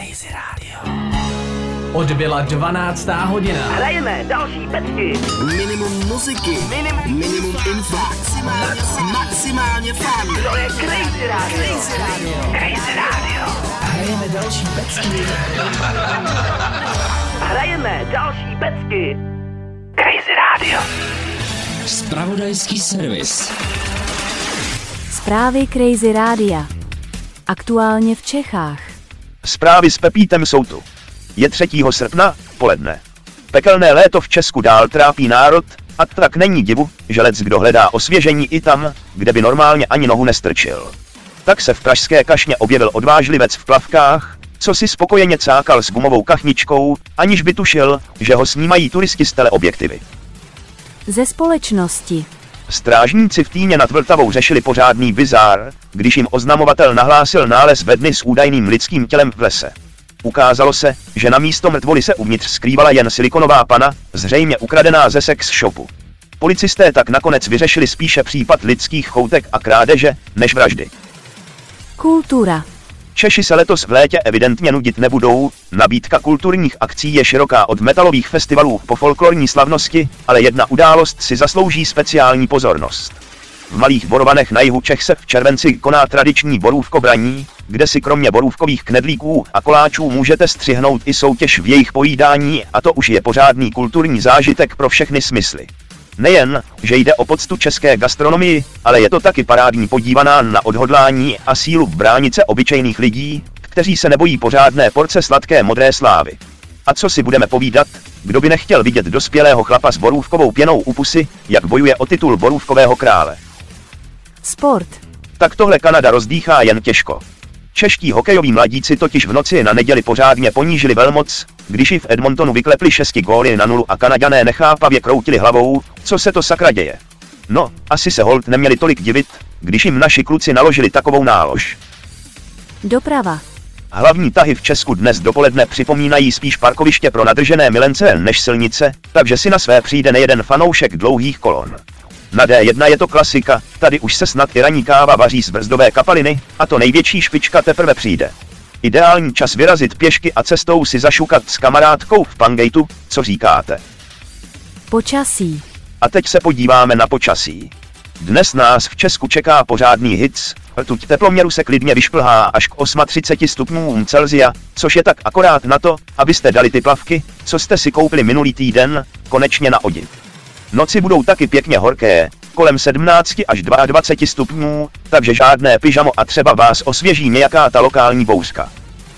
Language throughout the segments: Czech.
Crazy Radio. Odbyla 12. hodina. Hrajeme další pecky. Minimum muziky. Minimum info. Maximálně fun. To je Crazy Radio. Crazy Radio. Hrajeme další pecky. Hrajeme další pecky. Crazy Radio. Zpravodajský servis. Zprávy Crazy Rádia. Aktuálně v Čechách. Zprávy s Pepítem jsou tu. Je 3. srpna, poledne. Pekelné léto v Česku dál trápí národ, a tak není divu, že leckdo hledá osvěžení i tam, kde by normálně ani nohu nestrčil. Tak se v pražské Kašně objevil odvážlivec v plavkách, co si spokojeně cákal s gumovou kachničkou, aniž by tušil, že ho snímají turisti s teleobjektivy. Ze společnosti. Strážníci v Týně nad Vltavou řešili pořádný bizár, když jim oznamovatel nahlásil nález ve dny s údajným lidským tělem v lese. Ukázalo se, že na místo mrtvoly se uvnitř skrývala jen silikonová pana, zřejmě ukradená ze sex shopu. Policisté tak nakonec vyřešili spíše případ lidských choutek a krádeže, než vraždy. Kultura. Češi se letos v létě evidentně nudit nebudou, nabídka kulturních akcí je široká od metalových festivalů po folklorní slavnosti, ale jedna událost si zaslouží speciální pozornost. V Malých Borovanech na jihu Čech se v červenci koná tradiční borůvkobraní, kde si kromě borůvkových knedlíků a koláčů můžete střihnout i soutěž v jejich pojídání, a to už je pořádný kulturní zážitek pro všechny smysly. Nejen, že jde o poctu české gastronomii, ale je to taky parádní podívaná na odhodlání a sílu bránit se obyčejných lidí, kteří se nebojí pořádné porce sladké modré slávy. A co si budeme povídat, kdo by nechtěl vidět dospělého chlapa s borůvkovou pěnou u pusy, jak bojuje o titul borůvkového krále. Sport. Tak tohle Kanada rozdýchá jen těžko. Čeští hokejoví mladíci totiž v noci na neděli pořádně ponížili velmoc, když ji v Edmontonu vyklepli 6 góly na 0 a Kanaďané nechápavě kroutili hlavou, co se to sakra děje. No, asi se holt neměli tolik divit, když jim naši kluci naložili takovou nálož. Doprava. Hlavní tahy v Česku dnes dopoledne připomínají spíš parkoviště pro nadržené milence než silnice, takže si na své přijde nejeden fanoušek dlouhých kolon. Na D1 je to klasika, tady už se snad i ranní káva vaří z brzdové kapaliny, a to největší špička teprve přijde. Ideální čas vyrazit pěšky a cestou si zašukat s kamarádkou v Pangejtu, co říkáte? Počasí. A teď se podíváme na počasí. Dnes nás v Česku čeká pořádný hic, rtuť teploměru se klidně vyšplhá až k 38 stupňům Celsia, což je tak akorát na to, abyste dali ty plavky, co jste si koupili minulý týden, konečně na odiv. Noci budou taky pěkně horké, kolem 17 až 22 stupňů, takže žádné pyžamo a třeba vás osvěží nějaká ta lokální bouřka.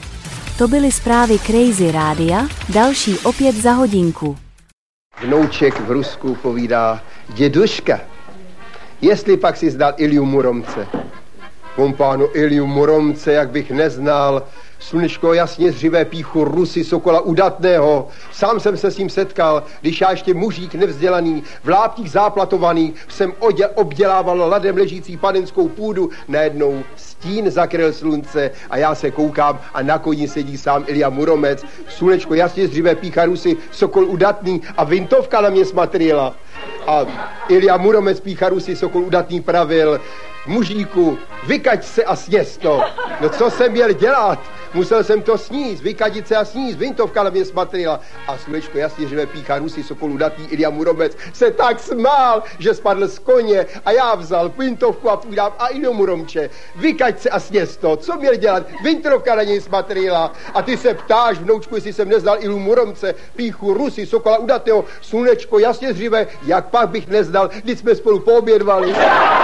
To byly zprávy Crazy Rádia, další opět za hodinku. Vnouček v Rusku povídá: děduška, jestli pak si zdal Ilju Muromce. Kompánu Ilju Muromce, jak bych neznal, slunečko jasně zřivé píchu Rusy Sokola udatného. Sám jsem se s ním setkal, když já ještě mužík nevzdělaný, v láptích záplatovaných, jsem obdělával ladem ležící panenskou půdu, najednou stín zakryl slunce a já se koukám a na koni sedí sám Ilja Muromec. Slunečko jasně zřivé pícha Rusy Sokol udatný a vintovka na mě smatrila. A Ilja Muromec pícha Rusy Sokol udatný pravil: mužíku, vykaď se a sněz to. No co jsem měl dělat? Musel jsem to sníst, vykadit se a sníst, vintovka na mě smatrila. A slunečko jasně živé pícha Rusy Sokol udatný Ilja Muromec se tak smál, že spadl z koně a já vzal vintovku a půjdám: a Iljo Muromče, vykaď se a sněz to. Co měl dělat? Vintovka na něj smatrila. A ty se ptáš, vnoučku, jestli jsem neznal Ilju Muromce, píchu Rusy Sokola udatného, slunečko jasně zřivé, jak pak bych neznal, když jsme spolu poobědvali.